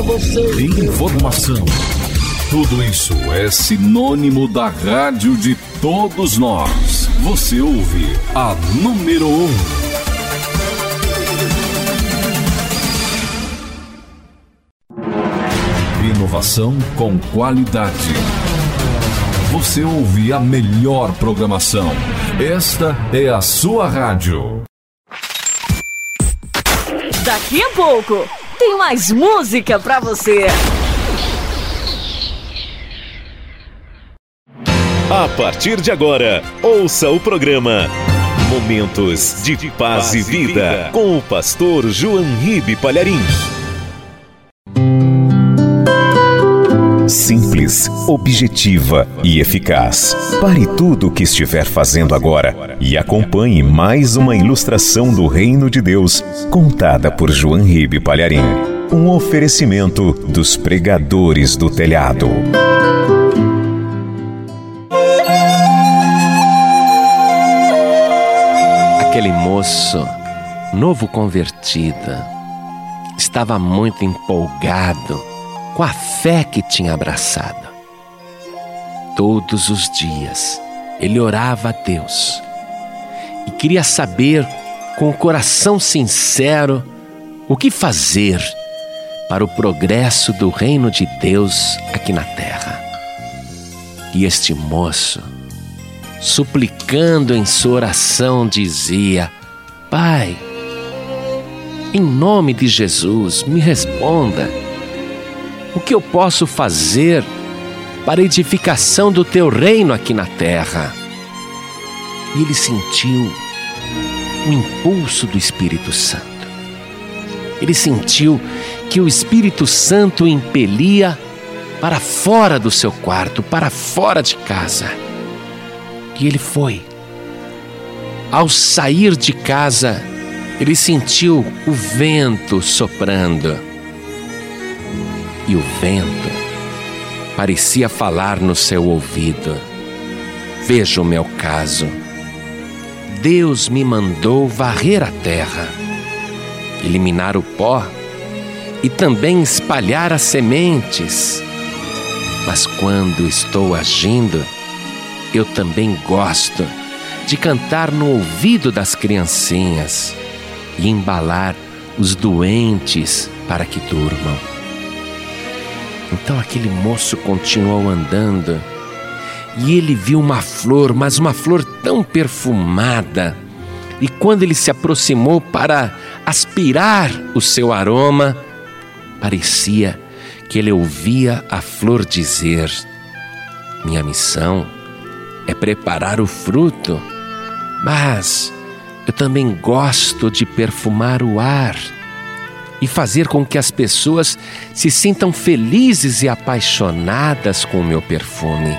informação. Tudo isso é sinônimo da rádio de todos nós. Você ouve a número 1. Inovação com qualidade. Você ouve a melhor programação. Esta é a sua rádio. Daqui a pouco tem mais música pra você. A partir de agora, ouça o programa Momentos de Paz e Vida com o pastor João Ribe Palharim. Simples, objetiva e eficaz. Pare tudo o que estiver fazendo agora e acompanhe mais uma ilustração do Reino de Deus, contada por João Ribe Palharim. Um oferecimento dos pregadores do telhado. Aquele moço, novo convertido, estava muito empolgado com a fé que tinha abraçado. Todos os dias ele orava a Deus e queria saber, com o coração sincero, o que fazer para o progresso do reino de Deus aqui na terra. E este moço, suplicando em sua oração, dizia: Pai, em nome de Jesus, me responda. O que eu posso fazer para a edificação do teu reino aqui na terra? E ele sentiu o impulso do Espírito Santo. Ele sentiu que o Espírito Santo o impelia para fora do seu quarto, para fora de casa. E ele foi. Ao sair de casa, ele sentiu o vento soprando. E o vento parecia falar no seu ouvido: veja o meu caso. Deus me mandou varrer a terra, eliminar o pó e também espalhar as sementes. Mas quando estou agindo, eu também gosto de cantar no ouvido das criancinhas e embalar os doentes para que durmam. Então aquele moço continuou andando e ele viu uma flor, mas uma flor tão perfumada. E quando ele se aproximou para aspirar o seu aroma, parecia que ele ouvia a flor dizer: minha missão é preparar o fruto, mas eu também gosto de perfumar o ar e fazer com que as pessoas se sintam felizes e apaixonadas com o meu perfume.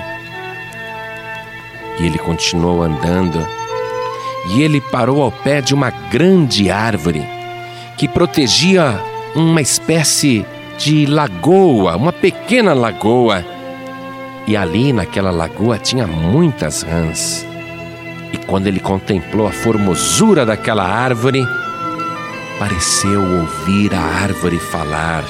E ele continuou andando, e ele parou ao pé de uma grande árvore que protegia uma espécie de lagoa, uma pequena lagoa. E ali naquela lagoa tinha muitas rãs. E quando ele contemplou a formosura daquela árvore, pareceu ouvir a árvore falar: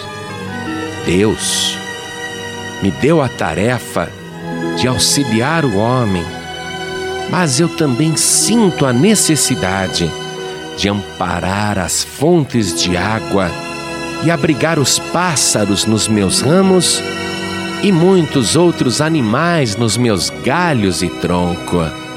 Deus me deu a tarefa de auxiliar o homem, mas eu também sinto a necessidade de amparar as fontes de água e abrigar os pássaros nos meus ramos e muitos outros animais nos meus galhos e tronco.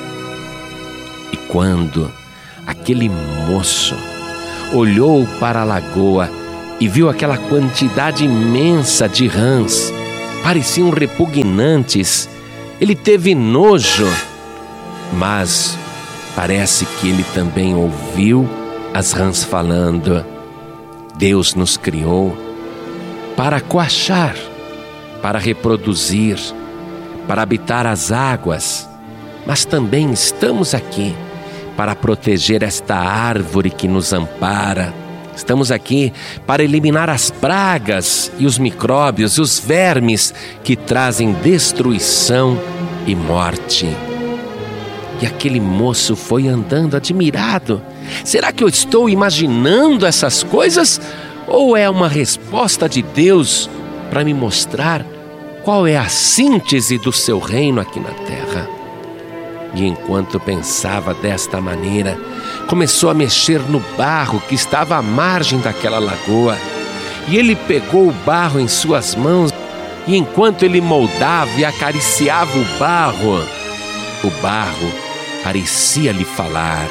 E quando aquele moço olhou para a lagoa e viu aquela quantidade imensa de rãs, pareciam repugnantes, ele teve nojo, mas parece que ele também ouviu as rãs falando: Deus nos criou para coachar, para reproduzir, para habitar as águas, mas também estamos aqui para proteger esta árvore que nos ampara. Estamos aqui para eliminar as pragas e os micróbios e os vermes que trazem destruição e morte. E aquele moço foi andando admirado. Será que eu estou imaginando essas coisas? Ou é uma resposta de Deus para me mostrar qual é a síntese do seu reino aqui na terra? E enquanto pensava desta maneira, começou a mexer no barro que estava à margem daquela lagoa. E ele pegou o barro em suas mãos, e enquanto ele moldava e acariciava o barro parecia lhe falar: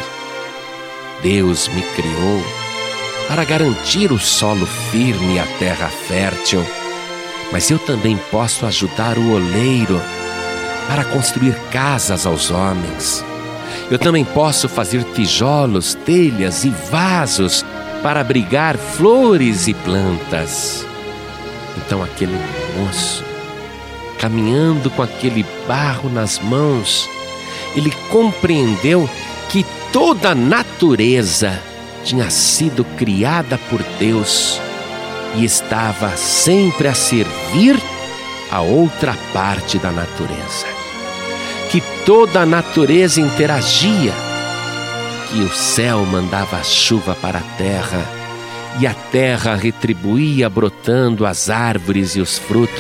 Deus me criou para garantir o solo firme e a terra fértil, mas eu também posso ajudar o oleiro para construir casas aos homens. Eu também posso fazer tijolos, telhas e vasos para abrigar flores e plantas. Então aquele moço, caminhando com aquele barro nas mãos, ele compreendeu que toda a natureza tinha sido criada por Deus e estava sempre a servir a outra parte da natureza. Que toda a natureza interagia, que o céu mandava a chuva para a terra e a terra retribuía brotando as árvores e os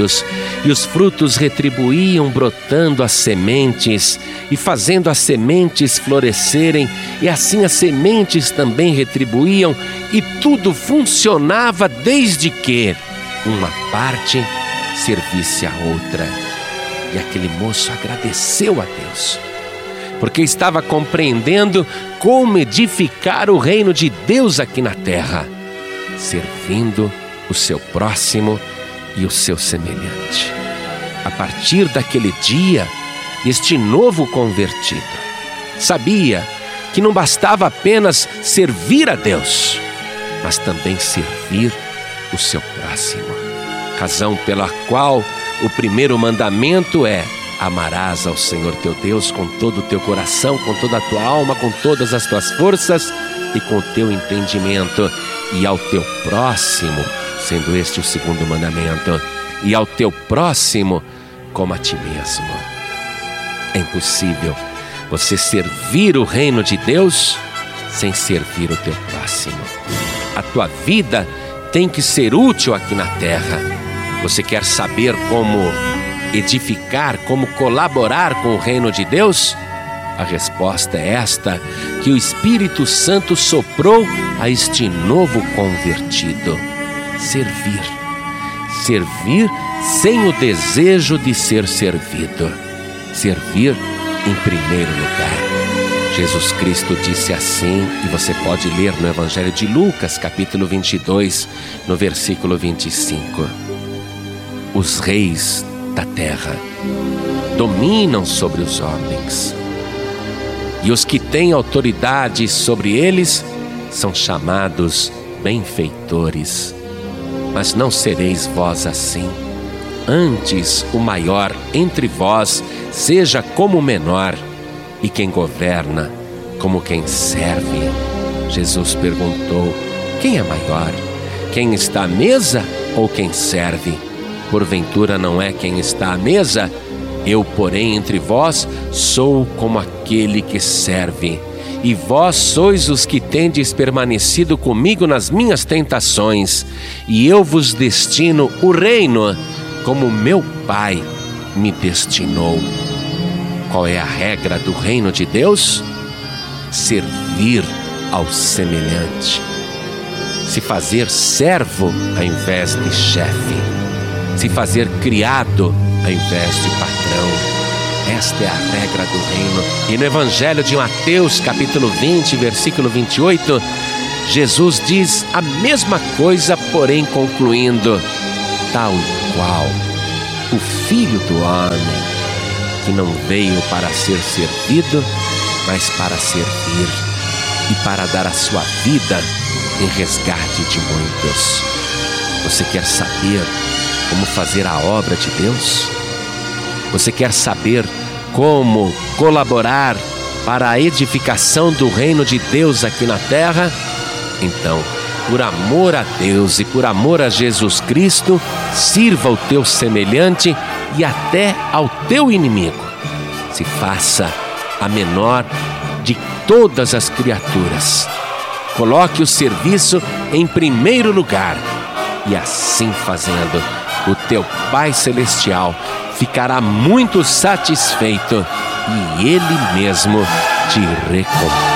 frutos retribuíam brotando as sementes e fazendo as sementes florescerem, e assim as sementes também retribuíam, e tudo funcionava desde que uma parte servisse a outra. E aquele moço agradeceu a Deus, porque estava compreendendo como edificar o reino de Deus aqui na terra, servindo o seu próximo e o seu semelhante. A partir daquele dia, este novo convertido sabia que não bastava apenas servir a Deus, mas também servir o seu próximo. Razão pela qual o primeiro mandamento é: amarás ao Senhor teu Deus com todo o teu coração, com toda a tua alma, com todas as tuas forças e com o teu entendimento, e ao teu próximo, sendo este o segundo mandamento, e ao teu próximo como a ti mesmo. É impossível você servir o reino de Deus sem servir o teu próximo. A tua vida tem que ser útil aqui na terra. Você quer saber como edificar, como colaborar com o reino de Deus? A resposta é esta, que o Espírito Santo soprou a este novo convertido: servir. Servir sem o desejo de ser servido. Servir em primeiro lugar. Jesus Cristo disse assim, e você pode ler no Evangelho de Lucas, capítulo 22, no versículo 25. Os reis da terra dominam sobre os homens, e os que têm autoridade sobre eles são chamados benfeitores. Mas não sereis vós assim. Antes, o maior entre vós seja como o menor, e quem governa como quem serve. Jesus perguntou: quem é maior? Quem está à mesa ou quem serve? Porventura não é quem está à mesa? Eu, porém, entre vós, sou como aquele que serve. E vós sois os que tendes permanecido comigo nas minhas tentações, e eu vos destino o reino, como meu Pai me destinou. Qual é a regra do reino de Deus? Servir ao semelhante. Se fazer servo ao invés de chefe. Se fazer criado ao invés de patrão. Esta é a regra do reino. E no Evangelho de Mateus, capítulo 20, versículo 28, Jesus diz a mesma coisa, porém concluindo: tal qual o Filho do Homem, que não veio para ser servido, mas para servir e para dar a sua vida em resgate de muitos. Você quer saber como fazer a obra de Deus? Você quer saber como colaborar para a edificação do reino de Deus aqui na terra? Então, por amor a Deus e por amor a Jesus Cristo, sirva o teu semelhante e até ao teu inimigo. Se faça a menor de todas as criaturas, Coloque o serviço em primeiro lugar. E assim fazendo, o teu Pai Celestial ficará muito satisfeito e Ele mesmo te recompensa.